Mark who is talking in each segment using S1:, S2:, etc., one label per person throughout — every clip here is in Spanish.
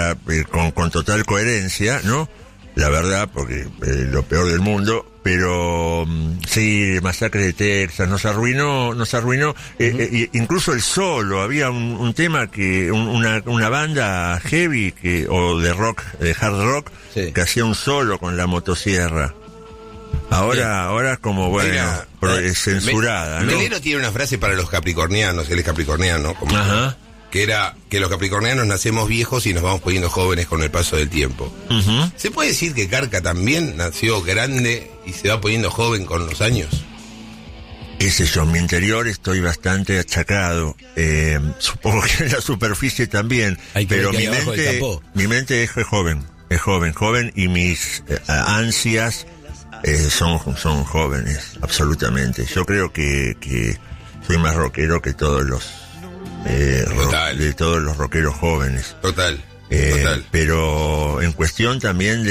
S1: sea, con total coherencia, ¿no? La verdad, porque lo peor del mundo, pero sí, Masacre de Texas nos arruinó, incluso el solo, había un tema que, una banda heavy o de rock, de hard rock, sí, que hacía un solo con la motosierra. Ahora es como, bueno, censurada, ¿no?
S2: Melero tiene una frase para los capricornianos, él es capricorniano, como
S1: ajá,
S2: que era que los capricornianos nacemos viejos y nos vamos poniendo jóvenes con el paso del tiempo.
S1: Uh-huh.
S2: ¿Se puede decir que Carca también nació grande y se va poniendo joven con los años?
S1: Qué sé yo, en mi interior estoy bastante achacado, supongo que en la superficie también, pero mi mente es joven, y mis ansias son jóvenes, absolutamente. Yo creo que soy más rockero que todos los de todos los rockeros jóvenes.
S2: Total.
S1: Pero en cuestión también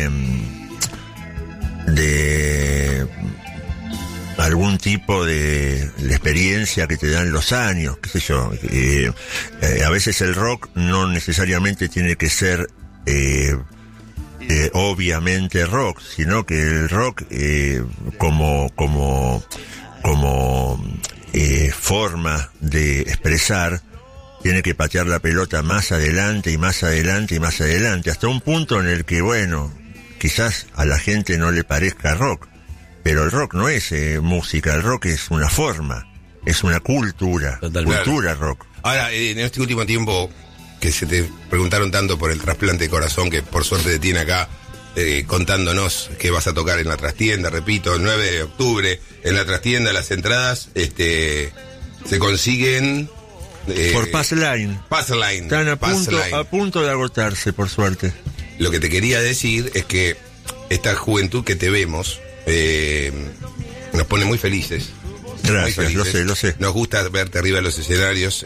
S1: de algún tipo de experiencia que te dan los años, qué sé yo, a veces el rock no necesariamente tiene que ser obviamente rock, sino que el rock como forma de expresar tiene que patear la pelota más adelante, hasta un punto en el que, bueno, quizás a la gente no le parezca rock, pero el rock no es música, el rock es una forma, es una cultura. Totalmente. Cultura rock.
S2: Ahora, en este último tiempo que se te preguntaron tanto por el trasplante de corazón, que por suerte te tiene acá contándonos que vas a tocar en la trastienda, repito, el 9 de octubre, en la trastienda, las entradas se consiguen
S1: por Passline. Están a punto de agotarse, por suerte.
S2: Lo que te quería decir es que esta juventud que te vemos nos pone muy felices.
S1: Gracias,
S2: muy felices.
S1: Lo sé.
S2: Nos gusta verte arriba de los escenarios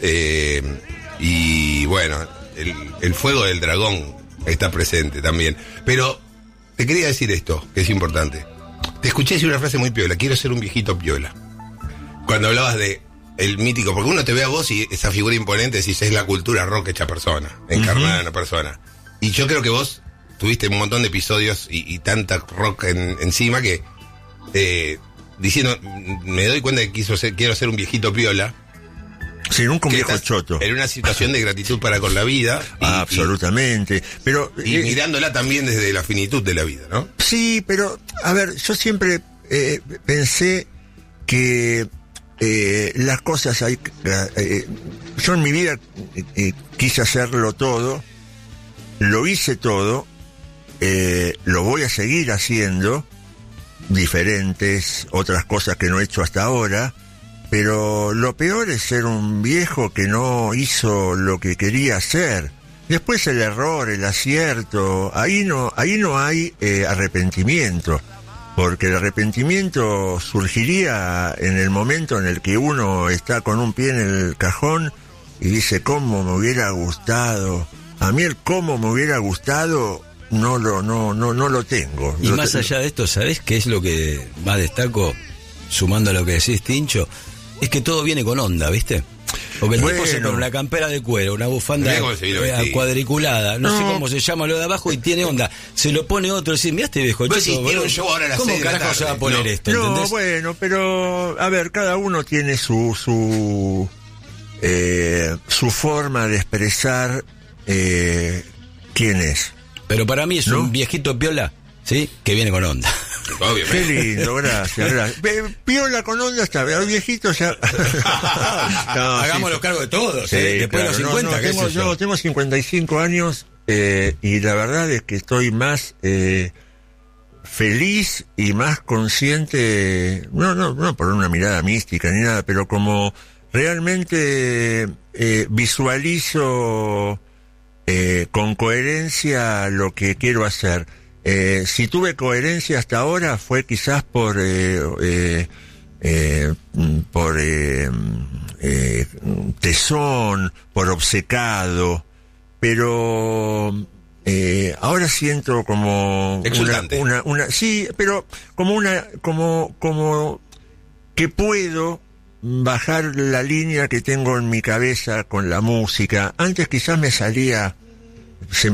S2: y bueno, el fuego del dragón está presente también. Pero te quería decir esto, que es importante. Te escuché decir una frase muy piola: quiero ser un viejito piola. Cuando hablabas de el mítico, porque uno te ve a vos y esa figura imponente, decís, es la cultura rock hecha persona, encarnada en una persona. Y yo creo que vos tuviste un montón de episodios y tanta rock encima que diciendo, me doy cuenta que quiero ser un viejito piola.
S1: Sí, nunca un viejo choto.
S2: En una situación de gratitud para con la vida.
S1: Absolutamente. Pero
S2: mirándola también desde la finitud de la vida, ¿no?
S1: Sí, pero, a ver, yo siempre pensé que las cosas hay... yo en mi vida quise hacerlo todo, lo hice todo, lo voy a seguir haciendo, diferentes otras cosas que no he hecho hasta ahora, pero lo peor es ser un viejo que no hizo lo que quería hacer. Después el error, el acierto, ahí no hay arrepentimiento, porque el arrepentimiento surgiría en el momento en el que uno está con un pie en el cajón y dice, cómo me hubiera gustado. A mí el cómo me hubiera gustado no lo tengo.
S3: Y más allá de esto, ¿sabés qué es lo que más destaco, sumando a lo que decís, Tincho? Es que todo viene con onda, ¿viste? Porque el tipo se pone una campera de cuero, una bufanda cuadriculada, no sé cómo se llama lo de abajo, y tiene onda. Se lo pone otro y dice, mirá este viejo chico, ¿cómo carajo se va a poner esto? ¿Entendés?
S1: No, bueno, pero a ver, cada uno tiene su forma de expresar quién es.
S3: Pero para mí es un viejito piola, ¿sí? Que viene con onda.
S2: Obviamente.
S1: Qué lindo, gracias. Piola con onda está, el viejito ya...
S3: Hagamos los cargos de todos, sí, después de los 50.
S1: Yo tengo 55 años y la verdad es que estoy más feliz y más consciente, no por una mirada mística ni nada, pero como realmente visualizo con coherencia lo que quiero hacer. Si tuve coherencia hasta ahora fue quizás por tesón, por obcecado, pero ahora siento como una sí, pero como que puedo bajar la línea que tengo en mi cabeza con la música. Antes quizás me salía